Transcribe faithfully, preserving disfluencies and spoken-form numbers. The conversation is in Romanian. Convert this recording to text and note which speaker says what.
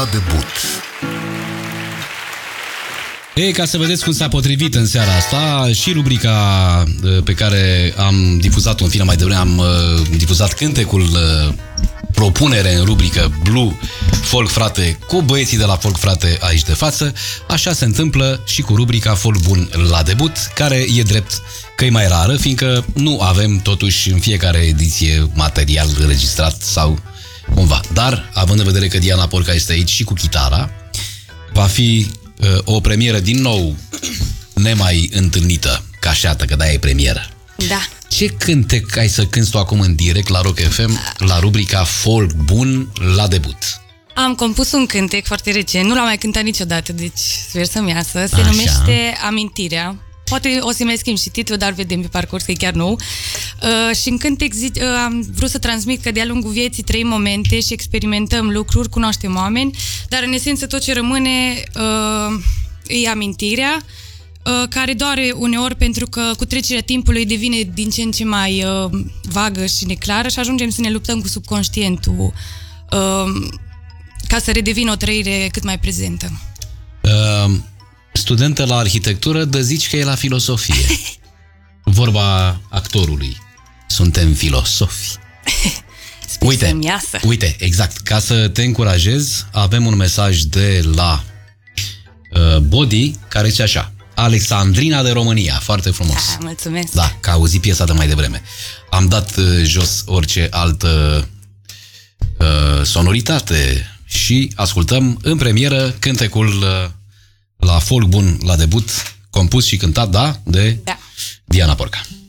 Speaker 1: la debut.
Speaker 2: Ei, ca să vedeți cum s-a potrivit în seara asta și rubrica pe care am difuzat-o în fine mai devreme, am difuzat cântecul propunere în rubrică Blue Folk Frate cu băieții de la Folk Frate aici de față. Așa se întâmplă și cu rubrica Folk Bun la debut, care e drept că e mai rară, fiindcă nu avem totuși în fiecare ediție material înregistrat sau cumva. Dar, având în vedere că Diana Porca este aici și cu chitara, va fi uh, o premieră din nou nemai întâlnită, ca șeată, că da, e premieră.
Speaker 3: Da.
Speaker 2: Ce cântec ai să cânti tu acum în direct la Rock F M, la rubrica Folk Bun la debut?
Speaker 3: Am compus un cântec foarte recent, nu l-am mai cântat niciodată, deci sper să-mi iasă. Se
Speaker 2: Așa.
Speaker 3: numește Amintirea. Poate o să mai schimb și titlul, dar vedem pe parcurs că e chiar nou. Uh, și în cântec zi, uh, am vrut să transmit că de-a lungul vieții trăim momente și experimentăm lucruri, cunoaștem oameni, dar în esență tot ce rămâne uh, e amintirea, uh, care doare uneori pentru că cu trecerea timpului devine din ce în ce mai uh, vagă și neclară și ajungem să ne luptăm cu subconștientul uh, ca să redevină o trăire cât mai prezentă.
Speaker 2: Uh... Studentă la arhitectură, dă zici că e la filosofie. Vorba actorului. Suntem filosofi. Uite, uite, exact. Ca să te încurajez, avem un mesaj de la uh, Body, care zice așa: Alexandrina de România. Foarte frumos.
Speaker 3: Da, mulțumesc.
Speaker 2: Da, că auzi piesa de mai devreme. Am dat uh, jos orice altă uh, sonoritate și ascultăm în premieră cântecul uh, la Folk Bun la debut, compus și cântat, da, de
Speaker 3: da.
Speaker 2: Diana Porca.